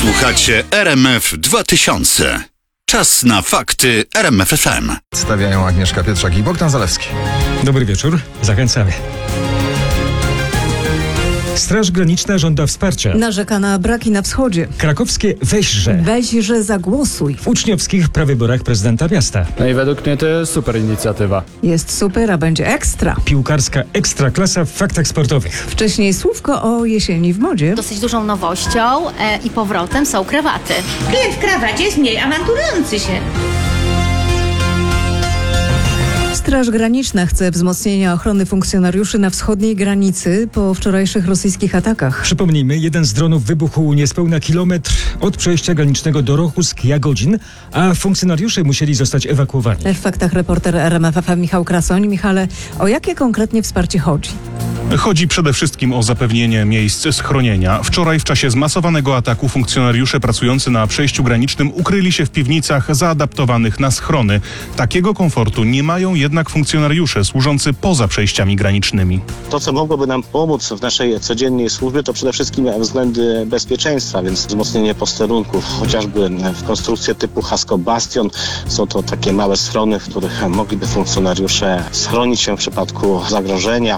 Słuchacie RMF 2000. Czas na fakty RMF FM. Stawiają Agnieszka Pietrzak i Bogdan Zalewski. Dobry wieczór, zachęcamy. Straż Graniczna żąda wsparcia. Narzeka na braki na wschodzie. Krakowskie Weźże. Weźże zagłosuj. W uczniowskich prawyborach prezydenta miasta. No i według mnie to jest super inicjatywa. Jest super, a będzie ekstra. Piłkarska ekstraklasa w faktach sportowych. Wcześniej słówko o jesieni w modzie. Dosyć dużą nowością i powrotem są krawaty. Klient w krawacie jest mniej awanturujący się. Straż Graniczna chce wzmocnienia ochrony funkcjonariuszy na wschodniej granicy po wczorajszych rosyjskich atakach. Przypomnijmy, jeden z dronów wybuchł niespełna kilometr od przejścia granicznego do Rochusk-Jagodzin, a funkcjonariusze musieli zostać ewakuowani. W faktach reporter RMF FM Michał Krasoń. Michale, o jakie konkretnie wsparcie chodzi? Chodzi przede wszystkim o zapewnienie miejsc schronienia. Wczoraj w czasie zmasowanego ataku funkcjonariusze pracujący na przejściu granicznym ukryli się w piwnicach zaadaptowanych na schrony. Takiego komfortu nie mają jednak funkcjonariusze służący poza przejściami granicznymi. To, co mogłoby nam pomóc w naszej codziennej służbie, to przede wszystkim względy bezpieczeństwa, więc wzmocnienie posterunków, chociażby w konstrukcję typu Hasko Bastion. Są to takie małe schrony, w których mogliby funkcjonariusze schronić się w przypadku zagrożenia.